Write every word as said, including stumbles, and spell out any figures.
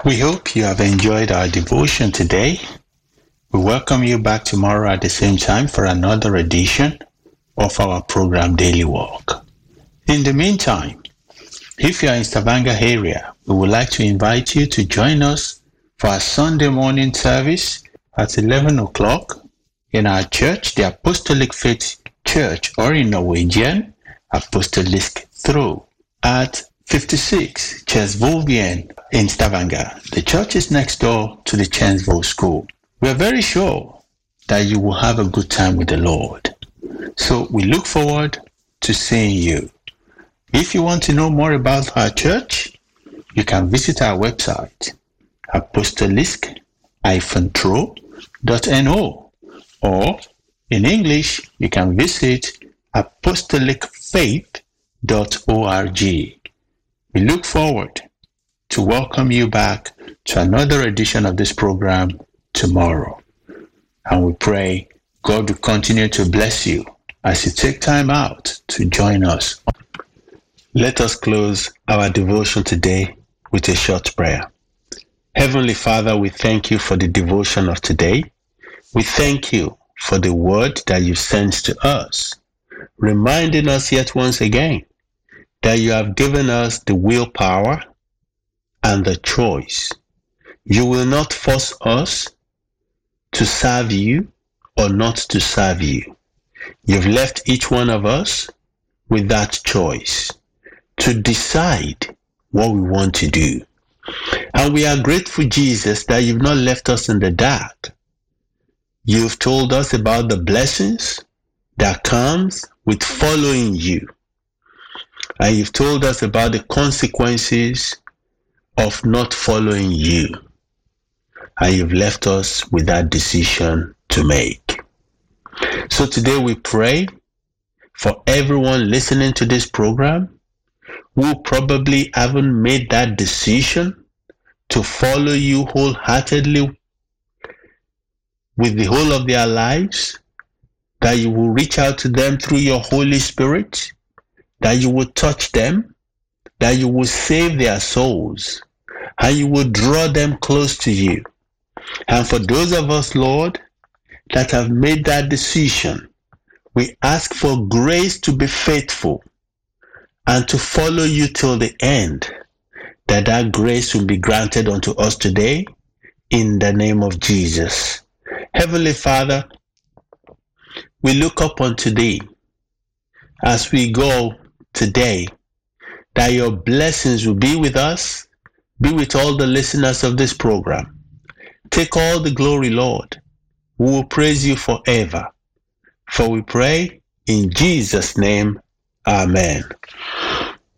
We hope you have enjoyed our devotion today. We welcome you back tomorrow at the same time for another edition of our program Daily Walk. In the meantime, if you are in Stavanger area, we would like to invite you to join us for our Sunday morning service at eleven o'clock in our church, the Apostolic Faith Church, or in Norwegian, Apostolisk Tro, at fifty-six Kjærsvogen in Stavanger. The church is next door to the Kjærsvåg School. We are very sure that you will have a good time with the Lord. So we look forward to seeing you. If you want to know more about our church, you can visit our website, apostolisk dash tro dot no, or in English, you can visit apostolic faith dot org. We look forward to welcome you back to another edition of this program tomorrow. And we pray God will continue to bless you as you take time out to join us. Let us close our devotion today with a short prayer. Heavenly Father, we thank you for the devotion of today. We thank you for the word that you sent to us, reminding us yet once again that you have given us the willpower and the choice. You will not force us to serve you or not to serve you. You've left each one of us with that choice to decide what we want to do. And we are grateful, Jesus, that you've not left us in the dark. You've told us about the blessings that comes with following you. And you've told us about the consequences of not following you. And you've left us with that decision to make. So today we pray for everyone listening to this program who probably haven't made that decision to follow you wholeheartedly with the whole of their lives, that you will reach out to them through your Holy Spirit, that you will touch them, that you will save their souls, and you will draw them close to you. And for those of us, Lord, that have made that decision, we ask for grace to be faithful and to follow you till the end, that that grace will be granted unto us today in the name of Jesus. Heavenly Father, we look up unto thee as we go today, that your blessings will be with us, be with all the listeners of this program. Take all the glory, Lord. We will praise you forever. For we pray in Jesus' name, amen.